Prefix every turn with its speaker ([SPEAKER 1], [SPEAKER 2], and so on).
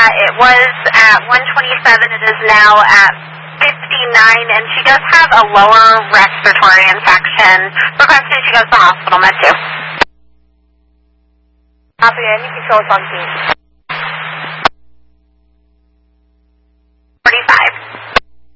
[SPEAKER 1] It was at 127. It is now at 59, and she does have a lower respiratory infection. Requesting she goes to the hospital, Med 2.
[SPEAKER 2] Copy, any control on scene.